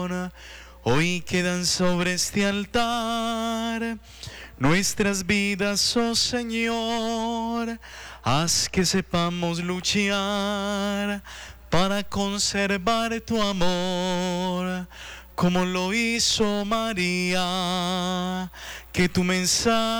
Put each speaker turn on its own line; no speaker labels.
Hoy quedan sobre este altar nuestras vidas, oh Señor. Haz que sepamos luchar para conservar tu amor, como lo hizo María, que tu mensaje